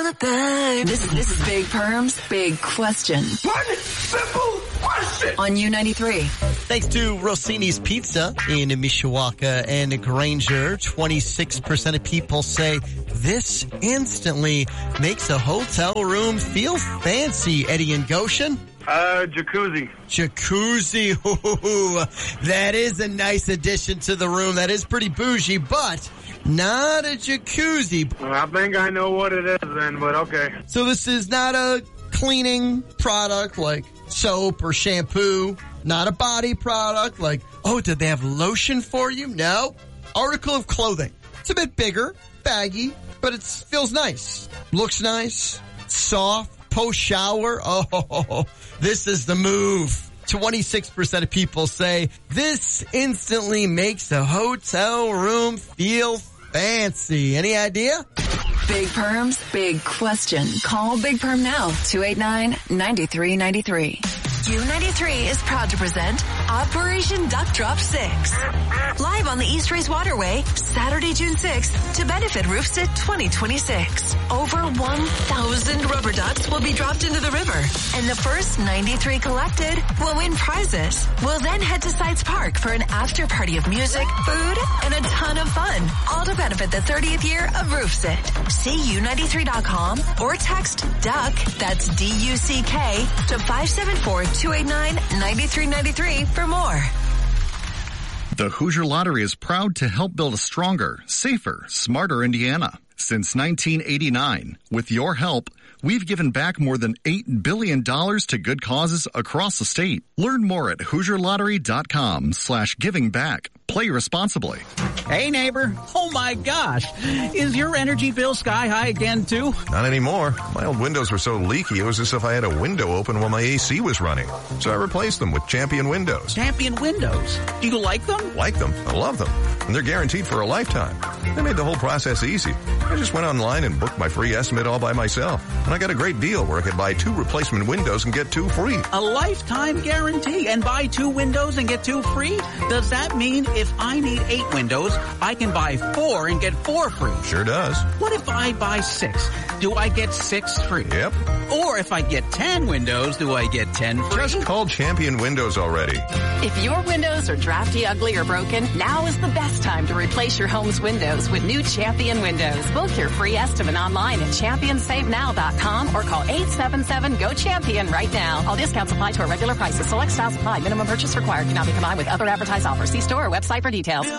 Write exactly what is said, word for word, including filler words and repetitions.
the babe. This, this is Big Perm's Big Question. One simple question. On U ninety-three. Thanks to Rossini's Pizza in Mishawaka and Granger, twenty-six percent of people say this instantly makes a hotel room feel fancy. Eddie and Goshen? Uh, jacuzzi. Jacuzzi. Ooh, that is a nice addition to the room. That is pretty bougie, but not a jacuzzi. Well, I think I know what it is then, but okay. So this is not a cleaning product like soap or shampoo. Not a body product like, oh, did they have lotion for you? No. Article of clothing. It's a bit bigger, baggy, but it feels nice. Looks nice, soft. Post-shower, oh, this is the move. twenty-six percent of people say this instantly makes a hotel room feel fancy. Any idea? Big Perm's Big Question. Call Big Perm now, two eight nine, nine three nine three. U ninety-three is proud to present Operation Duck Drop six. Live on the East Race Waterway, Saturday, June sixth, to benefit RoofSit twenty twenty-six. Over one thousand rubber ducks will be dropped into the river, and the first ninety-three collected will win prizes. We'll then head to Sites Park for an after party of music, food, and a ton of fun, all to benefit the thirtieth year of RoofSit. See U ninety-three dot com or text DUCK, that's D U C K, to five seven four, two eight nine, nine three nine three for more. The Hoosier Lottery is proud to help build a stronger, safer, smarter Indiana. Since nineteen eighty-nine, with your help, we've given back more than eight billion dollars to good causes across the state. Learn more at Hoosier Lottery dot com slash giving back. Play responsibly. Hey, neighbor. Oh, my gosh. Is your energy bill sky high again, too? Not anymore. My old windows were so leaky, it was as if I had a window open while my A C was running. So I replaced them with Champion Windows. Champion Windows? Do you like them? Like them. I love them. And they're guaranteed for a lifetime. They made the whole process easy. I just went online and booked my free estimate all by myself. And I got a great deal where I could buy two replacement windows and get two free. A lifetime guarantee and buy two windows and get two free? Does that mean if I need eight windows, I can buy four and get four free? Sure does. What if I buy six? Do I get six free? Yep. Or if I get ten windows, do I get ten free? Just call Champion Windows already. If your windows are drafty, ugly, or broken, now is the best time to replace your home's windows with new Champion Windows. Book your free estimate online at champion save now dot com or call eight seven seven, G O CHAMPION right now. All discounts apply to our regular prices. Select styles apply. Minimum purchase required. Cannot be combined with other advertised offers. See store or website for details.